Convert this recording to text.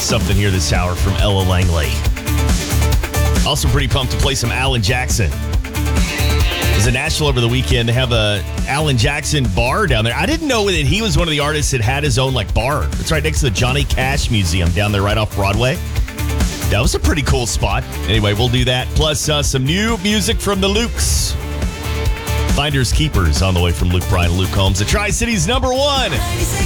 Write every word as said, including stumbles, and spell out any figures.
something here this hour from Ella Langley. Also pretty pumped to play some Alan Jackson. I was in Nashville over the weekend. They have a Alan Jackson bar down there. I didn't know that he was one of the artists that had his own like bar. It's right next to the Johnny Cash Museum down there right off Broadway. That was a pretty cool spot. Anyway, we'll do that. Plus uh, some new music from the Lukes. Finders Keepers on the way from Luke Bryan and Luke Combs. The Tri-City's number one.